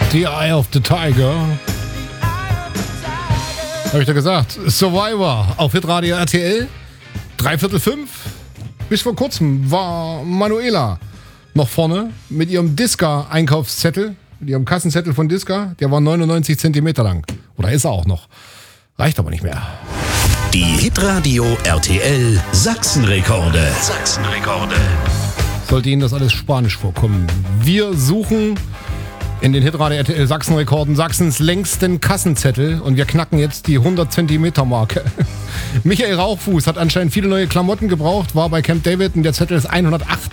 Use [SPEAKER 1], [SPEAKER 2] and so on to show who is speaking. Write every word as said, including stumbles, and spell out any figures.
[SPEAKER 1] The Eye of the Tiger. Hab ich da gesagt. Survivor auf Hitradio R T L. Dreiviertel fünf. Bis vor kurzem war Manuela noch vorne mit ihrem Disca-Einkaufszettel, mit ihrem Kassenzettel von Disca. Der war neunundneunzig Zentimeter lang. Oder ist er auch noch. Reicht aber nicht mehr.
[SPEAKER 2] Die Hitradio R T L Sachsenrekorde. Sachsenrekorde.
[SPEAKER 1] Sollte Ihnen das alles Spanisch vorkommen. Wir suchen in den Hitradio R T L Sachsenrekorden Sachsens längsten Kassenzettel und wir knacken jetzt die hundert Zentimeter Marke. Michael Rauchfuß hat anscheinend viele neue Klamotten gebraucht, war bei Camp David und der Zettel ist hundertacht